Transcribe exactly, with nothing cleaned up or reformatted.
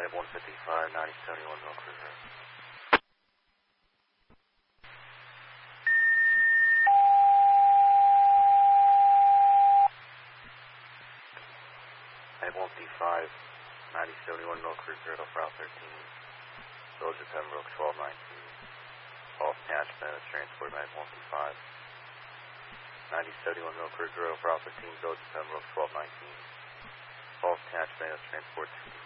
one fifty-five, ninety seventy-one Mill Cruiser. one fifty-five, ninety seventy-one Mill Cruiser, off Route thirteen, Village of Pembroke, twelve nineteen. False attachment is transport by one fifty-five. ninety seventy-one Mill Cruiser, off Route thirteen, Village of Pembroke, twelve nineteen. False attachment is transport two